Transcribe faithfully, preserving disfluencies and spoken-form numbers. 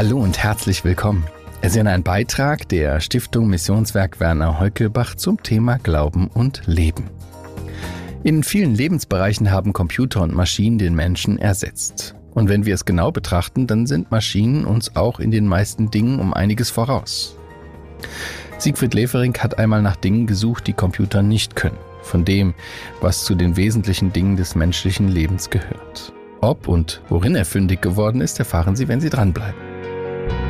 Hallo und herzlich willkommen. Es ist ein Beitrag der Stiftung Missionswerk Werner Heukelbach zum Thema Glauben und Leben. In vielen Lebensbereichen haben Computer und Maschinen den Menschen ersetzt. Und wenn wir es genau betrachten, dann sind Maschinen uns auch in den meisten Dingen um einiges voraus. Siegfried Lefering hat einmal nach Dingen gesucht, die Computer nicht können. Von dem, was zu den wesentlichen Dingen des menschlichen Lebens gehört. Ob und worin er fündig geworden ist, erfahren Sie, wenn Sie dranbleiben.